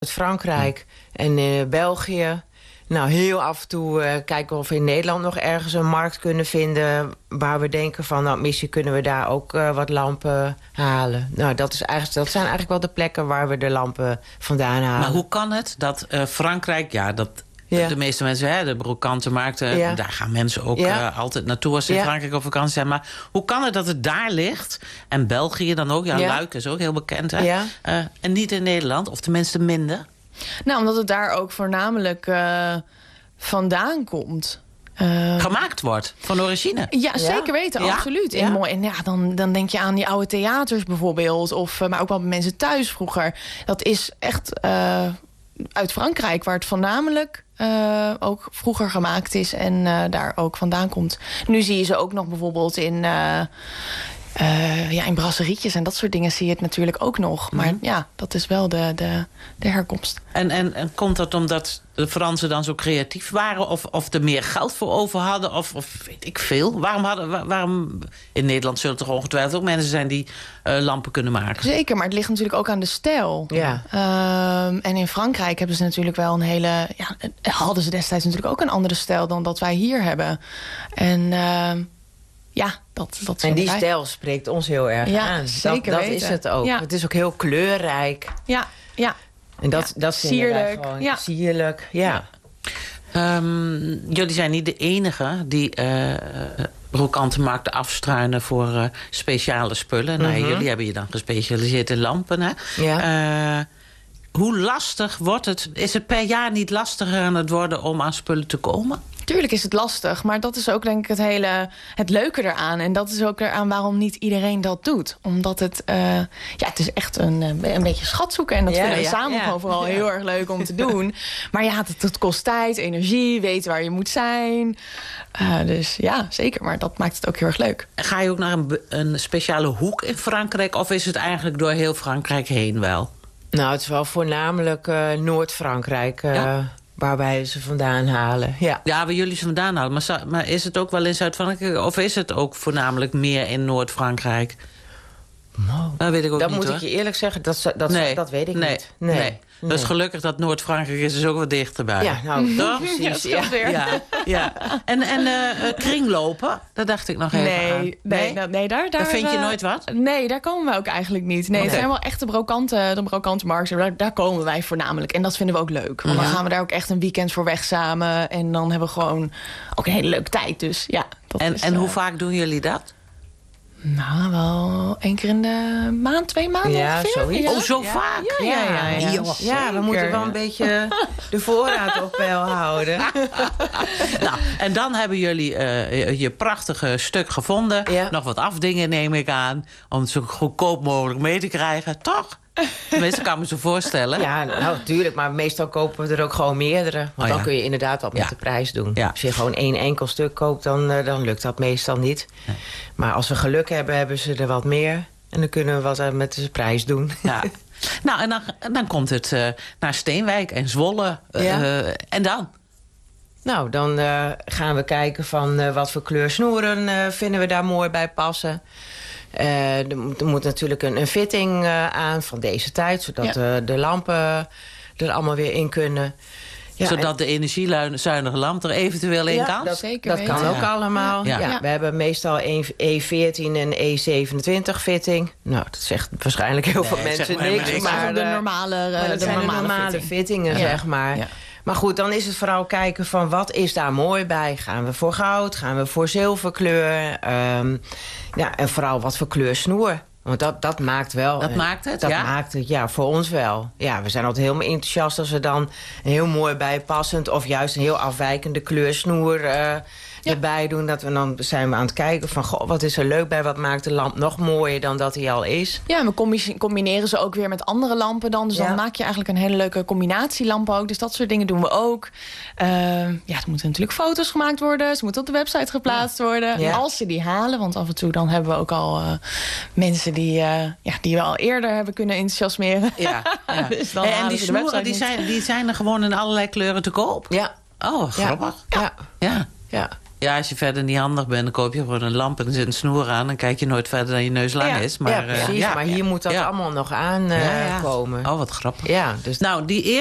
uit Frankrijk en België. Nou, heel af en toe kijken of we in Nederland nog ergens een markt kunnen vinden... waar we denken van, nou, misschien kunnen we daar ook wat lampen halen. Nou, dat zijn eigenlijk wel de plekken waar we de lampen vandaan halen. Maar hoe kan het dat Frankrijk, de meeste mensen, de brokantenmarkten... daar gaan mensen ook altijd naartoe als ze in Frankrijk op vakantie zijn. Maar hoe kan het dat het daar ligt? En België dan ook, Luik is ook heel bekend, hè? Ja. En niet in Nederland, of tenminste minder? Nou, omdat het daar ook voornamelijk vandaan komt. Gemaakt wordt, van origine. Ja, zeker weten, absoluut. Ja. En dan denk je aan die oude theaters bijvoorbeeld. Maar ook wel bij mensen thuis vroeger. Dat is echt uit Frankrijk, waar het voornamelijk ook vroeger gemaakt is. En daar ook vandaan komt. Nu zie je ze ook nog bijvoorbeeld in brasserietjes en dat soort dingen zie je het natuurlijk ook nog. Maar dat is wel de herkomst. En komt dat omdat de Fransen dan zo creatief waren... of er meer geld voor over hadden, of weet ik veel? Waarom in Nederland zullen er toch ongetwijfeld ook mensen zijn... die lampen kunnen maken? Zeker, maar het ligt natuurlijk ook aan de stijl. Ja. En in Frankrijk hebben ze natuurlijk wel een hele... hadden ze destijds natuurlijk ook een andere stijl... dan dat wij hier hebben. En... dat en die stijl spreekt ons heel erg aan. Zeker dat weten. is het ook. Ja. Het is ook heel kleurrijk. Ja. En dat sierlijk. Gewoon sierlijk. Ja. Jullie zijn niet de enige die brokantenmarkten afstruinen voor speciale spullen. Nou, jullie hebben je dan gespecialiseerd in lampen. Hè? Ja. Hoe lastig wordt het? Is het per jaar niet lastiger aan het worden om aan spullen te komen? Tuurlijk is het lastig, maar dat is ook denk ik het leuke eraan. En dat is ook eraan waarom niet iedereen dat doet. Omdat het is echt een beetje schat zoeken. En dat vinden we samen gewoon vooral heel erg leuk om te doen. Maar het kost tijd, energie, weten waar je moet zijn. Dus ja, zeker. Maar dat maakt het ook heel erg leuk. Ga je ook naar een speciale hoek in Frankrijk? Of is het eigenlijk door heel Frankrijk heen wel? Nou, het is wel voornamelijk Noord-Frankrijk... waar wij ze vandaan halen. Ja, waar jullie ze vandaan halen. Maar is het ook wel in Zuid-Frankrijk? Of is het ook voornamelijk meer in Noord-Frankrijk? Dat weet ik ook niet, moet ik je eerlijk zeggen, dat weet ik niet. Nee. Dat is gelukkig dat Noord-Frankrijk is dus ook wat dichterbij. Ja, nou, toch? Precies. Ja. En kringlopen, dat dacht ik nog even aan. Nee, daar vind je nooit wat? Nee, daar komen we ook eigenlijk niet. Nee, het zijn wel echt de brokantenmarkten. Daar komen wij voornamelijk. En dat vinden we ook leuk. Want dan gaan we daar ook echt een weekend voor weg samen. En dan hebben we gewoon ook een hele leuke tijd. Dus ja. En hoe vaak doen jullie dat? Nou, wel 1 keer in de maand, 2 maanden ongeveer. Zoiets. Oh, zo vaak? Ja, we moeten wel een beetje de voorraad op peil houden. Nou, en dan hebben jullie je prachtige stuk gevonden. Ja. Nog wat afdingen, neem ik aan. Om het zo goedkoop mogelijk mee te krijgen. Toch? Tenminste, kan me zo voorstellen. Ja, nou, natuurlijk. Maar meestal kopen we er ook gewoon meerdere. Want dan kun je inderdaad wat met de prijs doen. Ja. Als je gewoon 1 enkel stuk koopt, dan lukt dat meestal niet. Ja. Maar als we geluk hebben, hebben ze er wat meer. En dan kunnen we wat met de prijs doen. Ja. Nou, en dan komt het naar Steenwijk en Zwolle. En dan? Nou, dan gaan we kijken van wat voor kleur snoeren vinden we daar mooi bij passen. Er moet natuurlijk een fitting aan van deze tijd... zodat de lampen er allemaal weer in kunnen. Ja, zodat de energiezuinige lamp er eventueel in kan? Dat kan ook allemaal. Ja. We hebben meestal een E14 en E27 fitting. Nou, dat zegt waarschijnlijk heel veel mensen niks. Maar de normale fittingen, zeg maar. Ja. Maar goed, dan is het vooral kijken van wat is daar mooi bij. Gaan we voor goud? Gaan we voor zilverkleur? En vooral wat voor kleur snoer. Want dat maakt wel... Dat maakt het, maakt het, voor ons wel. Ja, we zijn altijd helemaal enthousiast als we dan een heel mooi bijpassend... of juist een heel afwijkende kleur snoer erbij doen. Dan zijn we aan het kijken van, goh, wat is er leuk bij? Wat maakt de lamp nog mooier dan dat hij al is? Ja, we combineren ze ook weer met andere lampen dan. Dus dan maak je eigenlijk een hele leuke combinatielamp ook. Dus dat soort dingen doen we ook. Er moeten natuurlijk foto's gemaakt worden. Ze moeten op de website geplaatst worden. Ja. Als ze die halen, want af en toe dan hebben we ook al mensen die we al eerder hebben kunnen enthousiasmeren. Ja. Dus dan en die snoeren, die zijn er gewoon in allerlei kleuren te koop? Ja. Oh, grappig. Ja. Ja, als je verder niet handig bent, dan koop je gewoon een lamp en er zit een snoer aan. Dan kijk je nooit verder dan je neus lang is. Maar, precies. Maar hier moet dat allemaal nog aankomen. Oh, wat grappig. Ja, dus nou, die